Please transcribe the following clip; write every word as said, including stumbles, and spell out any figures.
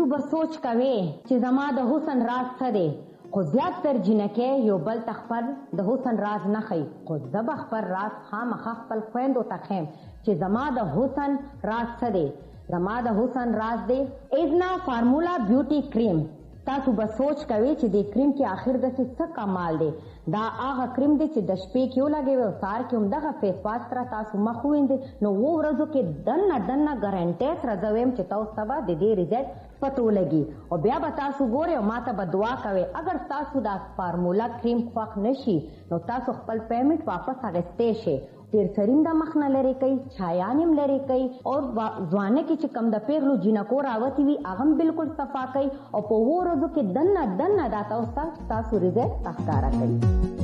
به سوچ کوې چې زما د حسن راز څه دی، خو زیات تر جنکۍ یو بل ته خپل د حسن راز نه ښیي، خو زه به خپل راز خامخا خپل خویندو ته ښیم چې زما د حسن راز څه دی. زما د حسن راز دی ایزنا فارمولا بیوټي کریم. تاسو به سوچ کوئ چې د کریم کې آخر داسې څه کمال دی. دا هغه کریم دی چې د شپې کې ولګوئ او سهار کې هم دغه فیس واش سره تاسو مخ ووینځئ، نو اوو ورځو کې دننه دننه ګارنټۍ سره زه وایم چې تاسو ته به د دې رزلټ پته ولګي او بیا به تاسو ګورئ او ما ته به دعا کوئ. اگر تاسو دا فارمولا کریم خوښ نه شي نو تاسو خپل پیمنټ واپس اخیستی شئ. ډېر سریم د مخ نه لرې کوي، چایان هم لرې کوي او ځوانه کې چې کم د پیغلو جینکو راوتي وي هغه هم بالکل صفا کوي او په اوو ورځو کې دننه دننه دا تاسو ته ستاسو رزلټ ښکاره کوي.